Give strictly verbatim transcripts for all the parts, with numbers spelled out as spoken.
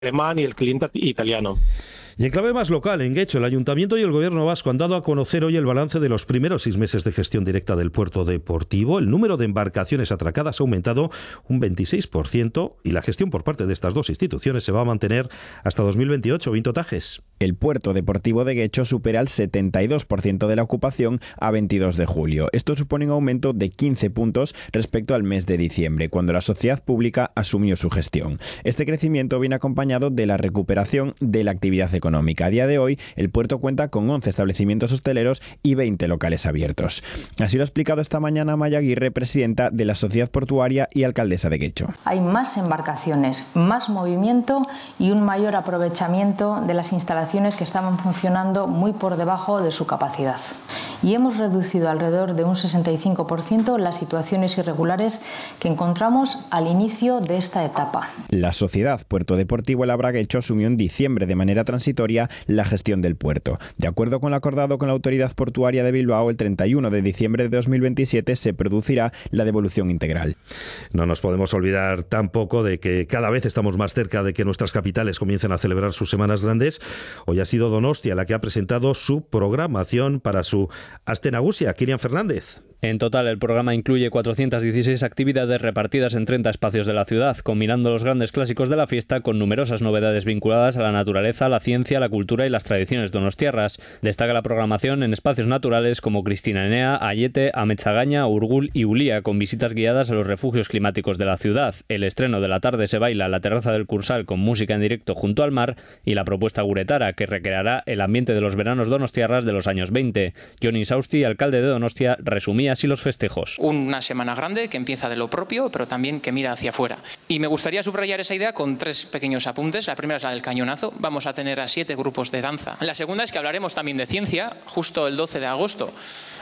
alemán y el cliente italiano. Y en clave más local, en Guecho, el Ayuntamiento y el Gobierno vasco han dado a conocer hoy el balance de los primeros seis meses de gestión directa del puerto deportivo. El número de embarcaciones atracadas ha aumentado un veintiséis por ciento y la gestión por parte de estas dos instituciones se va a mantener hasta dos mil veintiocho. Vinto Tajes. El puerto deportivo de Guecho supera el setenta y dos por ciento de la ocupación a veintidós de julio. Esto supone un aumento de quince puntos respecto al mes de diciembre, cuando la sociedad pública asumió su gestión. Este crecimiento viene acompañado de la recuperación de la actividad económica. A día de hoy, el puerto cuenta con once establecimientos hosteleros y veinte locales abiertos. Así lo ha explicado esta mañana Maya Aguirre, presidenta de la Sociedad Portuaria y alcaldesa de Guecho. Hay más embarcaciones, más movimiento y un mayor aprovechamiento de las instalaciones que estaban funcionando muy por debajo de su capacidad. Y hemos reducido alrededor de un sesenta y cinco por ciento las situaciones irregulares que encontramos al inicio de esta etapa. La Sociedad Puerto Deportivo El Abra Guecho asumió en diciembre de manera transitoria la gestión del puerto. De acuerdo con lo acordado con la Autoridad Portuaria de Bilbao, el treinta y uno de diciembre de dos mil veintisiete se producirá la devolución integral. No nos podemos olvidar tampoco de que cada vez estamos más cerca de que nuestras capitales comiencen a celebrar sus semanas grandes. Hoy ha sido Donostia la que ha presentado su programación para su Aste Nagusia. Kirian Fernández. En total, el programa incluye cuatrocientas dieciséis actividades repartidas en treinta espacios de la ciudad, combinando los grandes clásicos de la fiesta con numerosas novedades vinculadas a la naturaleza, la ciencia, la cultura y las tradiciones donostiarras. Destaca la programación en espacios naturales como Cristina Enea, Ayete, Ametzagaña, Urgul y Ulía, con visitas guiadas a los refugios climáticos de la ciudad. El estreno de la tarde se baila en la terraza del Cursal con música en directo junto al mar y la propuesta guretara, que recreará el ambiente de los veranos donostiarras de los años veinte. Johnny Sausti, alcalde de Donostia, resumía así los festejos. Una semana grande que empieza de lo propio, pero también que mira hacia afuera. Y me gustaría subrayar esa idea con tres pequeños apuntes. La primera es la del cañonazo. Vamos a tener a siete grupos de danza. La segunda es que hablaremos también de ciencia. Justo el doce de agosto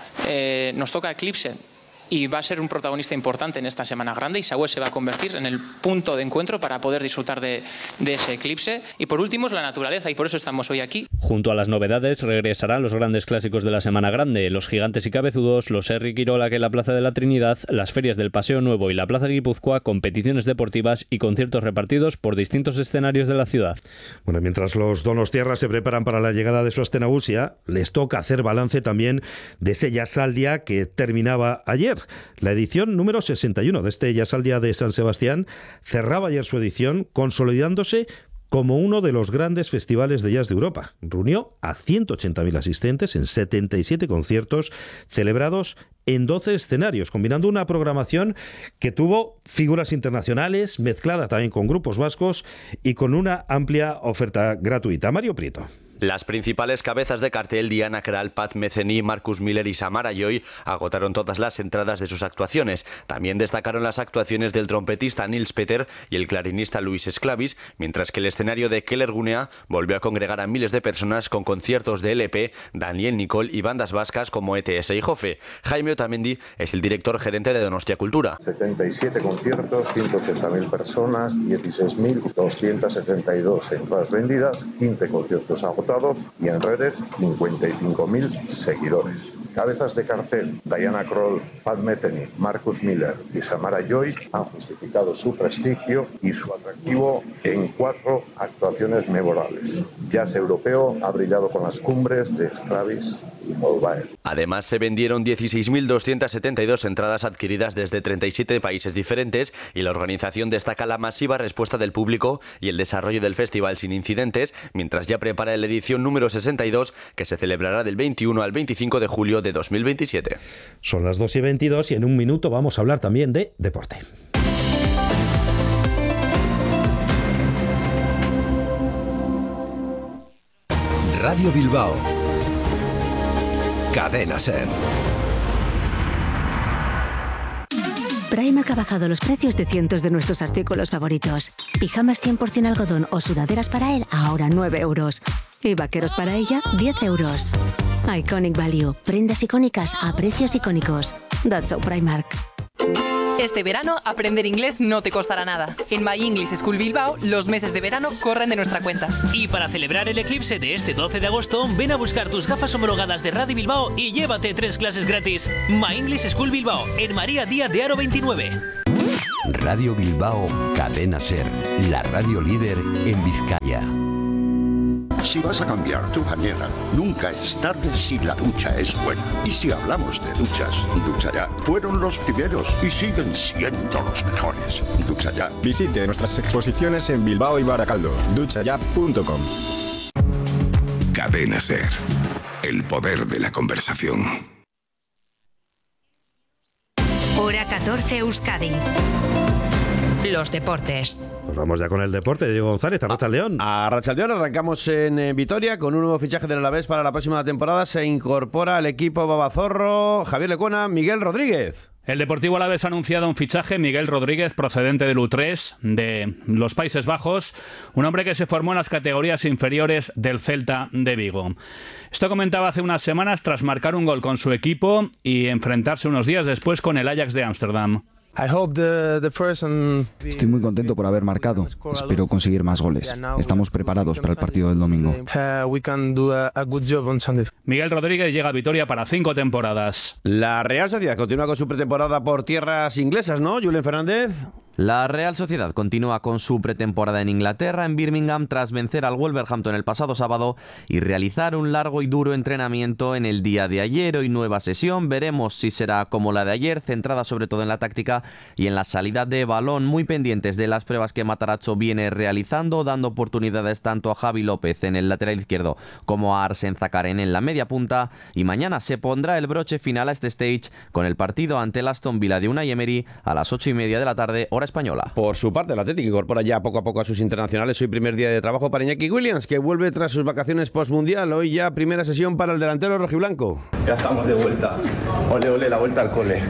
eh, nos toca Eclipse y va a ser un protagonista importante en esta Semana Grande. Isaúe se va a convertir en el punto de encuentro para poder disfrutar de, de ese eclipse. Y por último es la naturaleza, y por eso estamos hoy aquí. Junto a las novedades regresarán los grandes clásicos de la Semana Grande, los gigantes y cabezudos, los Herri Kirola que en la Plaza de la Trinidad, las ferias del Paseo Nuevo y la Plaza de Guipúzcoa, competiciones deportivas y conciertos repartidos por distintos escenarios de la ciudad. Bueno, mientras los donostiarras se preparan para la llegada de su Aste Nagusia, les toca hacer balance también de ese Jasaldia que terminaba ayer. La edición número sesenta y uno de este Jasaldia de San Sebastián cerraba ayer su edición consolidándose como uno de los grandes festivales de jazz de Europa. Reunió a ciento ochenta mil asistentes en setenta y siete conciertos celebrados en doce escenarios, combinando una programación que tuvo figuras internacionales, mezclada también con grupos vascos y con una amplia oferta gratuita. Mario Prieto. Las principales cabezas de cartel, Diana Krall, Pat Metheny, Marcus Miller y Samara Joy, agotaron todas las entradas de sus actuaciones. También destacaron las actuaciones del trompetista Nils Peter y el clarinista Luis Esclavis, mientras que el escenario de Keller Gunea volvió a congregar a miles de personas con conciertos de L P, Daniel Nicol y bandas vascas como E T S y Jofe. Jaime Otamendi es el director gerente de Donostia Cultura. setenta y siete conciertos, ciento ochenta mil personas, dieciséis mil doscientos setenta y dos entradas vendidas, quince conciertos agotados y en redes cincuenta y cinco mil seguidores. Cabezas de cartel, Diana Krall, Pat Metheny, Marcus Miller y Samara Joy han justificado su prestigio y su atractivo en cuatro actuaciones memorables. Jazz europeo ha brillado con las cumbres de Esclavis y Molvaer. Además, se vendieron dieciséis mil doscientas setenta y dos entradas adquiridas desde treinta y siete países diferentes y la organización destaca la masiva respuesta del público y el desarrollo del festival sin incidentes, mientras ya prepara la edición número sesenta y dos que se celebrará del veintiuno al veinticinco de julio de dos mil veintisiete. Son las dos y veintidós y en un minuto vamos a hablar también de deporte. Radio Bilbao. Cadena Ser. Primark ha bajado los precios de cientos de nuestros artículos favoritos. Pijamas cien por ciento algodón o sudaderas para él, ahora nueve euros. Y vaqueros para ella, diez euros. Iconic Value. Prendas icónicas a precios icónicos. That's so Primark. Este verano, aprender inglés no te costará nada. En My English School Bilbao, los meses de verano corren de nuestra cuenta. Y para celebrar el eclipse de este doce de agosto, ven a buscar tus gafas homologadas de Radio Bilbao y llévate tres clases gratis. My English School Bilbao, en María Díaz de Haro veintinueve. Radio Bilbao, Cadena Ser, la radio líder en Vizcaya. Si vas a cambiar tu bañera, nunca es tarde si la ducha es buena. Y si hablamos de duchas, Ducha Ya fueron los primeros y siguen siendo los mejores. Ducha Ya. Visite nuestras exposiciones en Bilbao y Baracaldo. ducha ya punto com. Cadena Ser. El poder de la conversación. Hora catorce Euskadi. Los deportes. Pues vamos ya con el deporte. Diego González, Arrachaldeón. A Arrachaldeón arrancamos en eh, Vitoria con un nuevo fichaje del Alavés para la próxima temporada. Se incorpora al equipo Babazorro Javier Lecuona, Miguel Rodríguez. El Deportivo Alavés ha anunciado un fichaje, Miguel Rodríguez, procedente del U tres de los Países Bajos, un hombre que se formó en las categorías inferiores del Celta de Vigo. Esto comentaba hace unas semanas tras marcar un gol con su equipo y enfrentarse unos días después con el Ajax de Ámsterdam. Estoy muy contento por haber marcado. Espero conseguir más goles. Estamos preparados para el partido del domingo. Miguel Rodríguez llega a Vitoria para cinco temporadas. La Real Sociedad continúa con su pretemporada por tierras inglesas, ¿no, Julen Fernández? La Real Sociedad continúa con su pretemporada en Inglaterra, en Birmingham, tras vencer al Wolverhampton el pasado sábado y realizar un largo y duro entrenamiento en el día de ayer. Hoy nueva sesión, veremos si será como la de ayer, centrada sobre todo en la táctica y en la salida de balón, muy pendientes de las pruebas que Matarazzo viene realizando, dando oportunidades tanto a Javi López en el lateral izquierdo como a Arsène Zacarén en la media punta, y mañana se pondrá el broche final a este stage con el partido ante el Aston Villa de Unai Emery a las ocho y media de la tarde, hora española. Por su parte, el Atlético incorpora ya poco a poco a sus internacionales. Hoy primer día de trabajo para Iñaki Williams, que vuelve tras sus vacaciones postmundial. Hoy ya primera sesión para el delantero rojiblanco. Ya estamos de vuelta. Ole, ole, la vuelta al cole.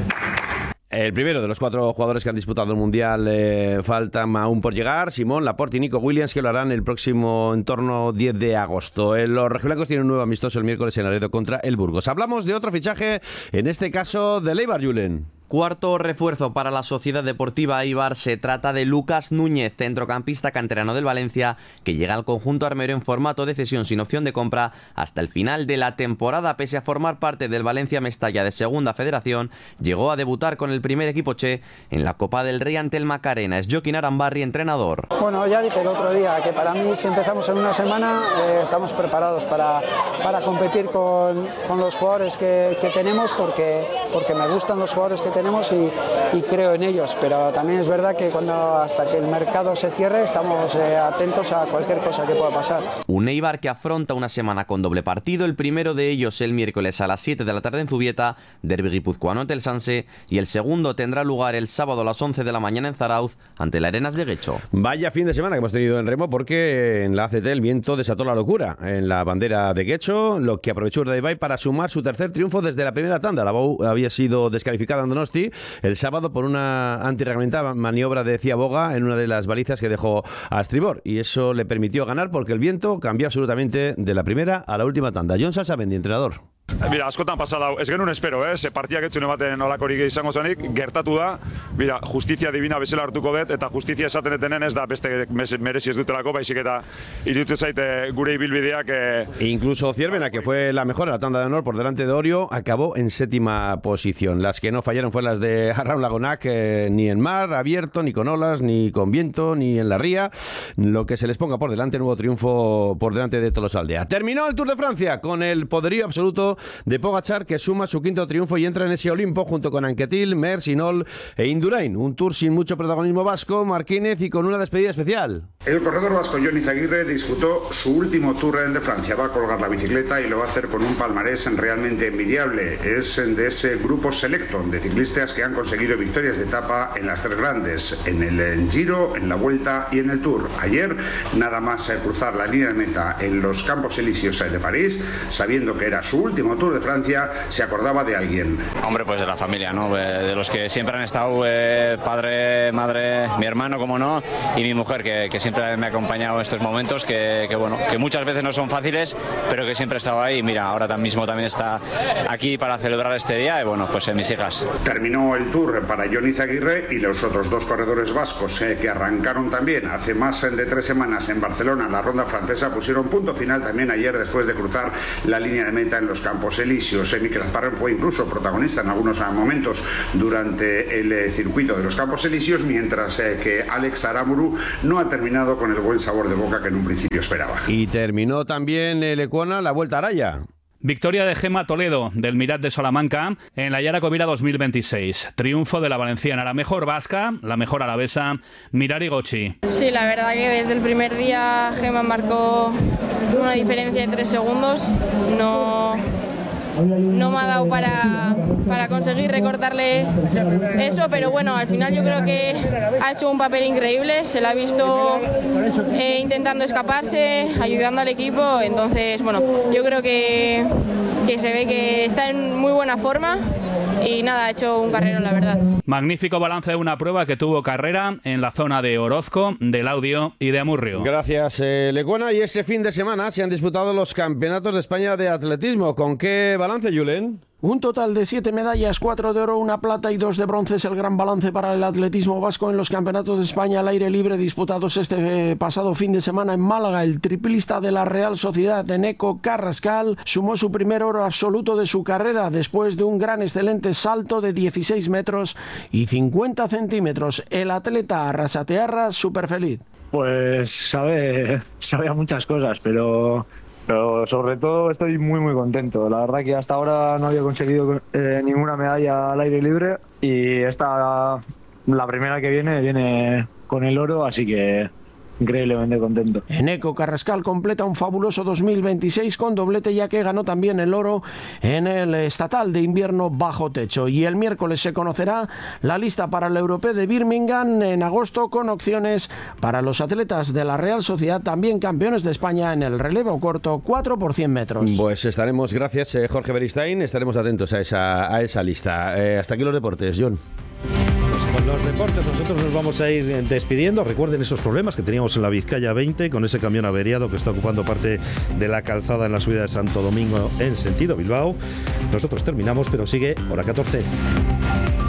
El primero de los cuatro jugadores que han disputado el Mundial eh, faltan aún por llegar: Simón, Laporte y Nico Williams, que lo harán el próximo en torno diez de agosto. Eh, los rojiblancos tienen un nuevo amistoso el miércoles en Laredo contra el Burgos. Hablamos de otro fichaje, en este caso de Eibar, Julen. Cuarto refuerzo para la Sociedad Deportiva Eibar. Se trata de Lucas Núñez, centrocampista canterano del Valencia, que llega al conjunto armero en formato de cesión sin opción de compra hasta el final de la temporada. Pese a formar parte del Valencia Mestalla de Segunda Federación, llegó a debutar con el primer equipo che en la Copa del Rey ante el Macarena. Es Joaquín Arambarri, entrenador. Bueno, ya dije el otro día que para mí, si empezamos en una semana, eh, estamos preparados para, para competir con, con los jugadores que, que tenemos, porque, porque me gustan los jugadores que tenemos tenemos y, y creo en ellos, pero también es verdad que cuando hasta que el mercado se cierre estamos eh, atentos a cualquier cosa que pueda pasar. Un Eibar que afronta una semana con doble partido, el primero de ellos el miércoles a las siete de la tarde en Zubieta, derbi guipuzcoano ante el Sanse, y el segundo tendrá lugar el sábado a las once de la mañana en Zarauz ante la Arenas de Guecho. Vaya fin de semana que hemos tenido en remo, porque en la A C T el viento desató la locura en la bandera de Guecho, lo que aprovechó Urdaibai para sumar su tercer triunfo desde la primera tanda. La Bou había sido descalificada en Donosti el sábado por una antirreglamentada maniobra de Ciaboga en una de las balizas que dejó a estribor, y eso le permitió ganar porque el viento cambió absolutamente de la primera a la última tanda. Jon Sasamendi, entrenador. Mira, askotan pasada, ez genuen espero, eh? Ze partiak etzune baten olakorik izango zenik, gertatu da, mira, justizia divina bezala hartuko dut, eta justizia esaten etenen ez da beste merezi ez dutelako, baizik eta iruditu zaite gure ibilbideak. Eh... Incluso Ciervena, que fue la mejor en la tanda de honor por delante de Orio, acabó en séptima posición. Las que no fallaron fueron las de Arraun Lagonac, eh, ni en mar abierto, ni con olas, ni con viento, ni en la ría. Lo que se les ponga por delante, nuevo triunfo por delante de Tolosaldea. Terminó el Tour de Francia con el poderío absoluto de Pogačar, que suma su quinto triunfo y entra en ese Olimpo junto con Anquetil, Merckx, Hinault e Indurain. Un Tour sin mucho protagonismo vasco, Marquínez, y con una despedida especial. El corredor vasco Jon Izaguirre disputó su último Tour de Francia. Va a colgar la bicicleta y lo va a hacer con un palmarés realmente envidiable. Es de ese grupo selecto de ciclistas que han conseguido victorias de etapa en las tres grandes, en el Giro, en la Vuelta y en el Tour. Ayer, nada más cruzar la línea de meta en los Campos Elíseos de París, sabiendo que era su último Tour de Francia, se acordaba de alguien. Hombre, pues de la familia, ¿no? De los que siempre han estado, eh, padre, madre, mi hermano, como no, y mi mujer, que, que siempre me ha acompañado en estos momentos, que, que bueno, que muchas veces no son fáciles, pero que siempre ha estado ahí. Mira, ahora mismo también está aquí para celebrar este día, y bueno, pues en mis hijas. Terminó el Tour para Jon Izaguirre y los otros dos corredores vascos, eh, que arrancaron también hace más de tres semanas en Barcelona, la ronda francesa, pusieron punto final también ayer después de cruzar la línea de meta en los Campos Campos Elíseos. Mikel Azparren fue incluso protagonista en algunos momentos durante el circuito de los Campos Elíseos, mientras que Alex Aramuru no ha terminado con el buen sabor de boca que en un principio esperaba. Y terminó también el Lecuona la Vuelta a Araya. Victoria de Gemma Toledo, del Mirat de Salamanca, en la Yara Covira dos mil veintiséis. Triunfo de la valenciana, la mejor vasca, la mejor alavesa, Mirari Gochi. Sí, la verdad que desde el primer día Gemma marcó una diferencia de tres segundos. No, no me ha dado para, para conseguir recortarle eso, pero bueno, al final yo creo que ha hecho un papel increíble. Se la ha visto eh, intentando escaparse, ayudando al equipo. Entonces, bueno, yo creo que, que se ve que está en muy buena forma. Y nada, ha hecho un carrerón, la verdad. Magnífico balance de una prueba que tuvo carrera en la zona de Orozco, del Laudio y de Amurrio. Gracias, eh, Lecuona. Y ese fin de semana se han disputado los campeonatos de España de atletismo. ¿Con qué balance, Julen? Un total de siete medallas, cuatro de oro, una plata y dos de bronce es el gran balance para el atletismo vasco en los campeonatos de España al aire libre disputados este pasado fin de semana en Málaga. El triplista de la Real Sociedad, Eneco Carrascal, sumó su primer oro absoluto de su carrera después de un gran excelente salto de dieciséis metros y cincuenta centímetros. El atleta Arrasatearra súper feliz. Pues sabe, sabe a muchas cosas, pero... Pero sobre todo estoy muy muy contento. La verdad que hasta ahora no había conseguido eh, ninguna medalla al aire libre y esta, la primera que viene, viene con el oro, así que increíblemente contento. Eneco Carrascal completa un fabuloso dos mil veintiséis con doblete, ya que ganó también el oro en el estatal de invierno bajo techo. Y el miércoles se conocerá la lista para el Europeo de Birmingham en agosto, con opciones para los atletas de la Real Sociedad, también campeones de España en el relevo corto cuatro por cien metros. Pues estaremos, gracias eh, Jorge Beristain, estaremos atentos a esa, a esa lista. Eh, hasta aquí los deportes, John. Con los deportes nosotros nos vamos a ir despidiendo. Recuerden esos problemas que teníamos en la Vizcaya veinte con ese camión averiado que está ocupando parte de la calzada en la subida de Santo Domingo en sentido Bilbao. Nosotros terminamos, pero sigue Hora catorce.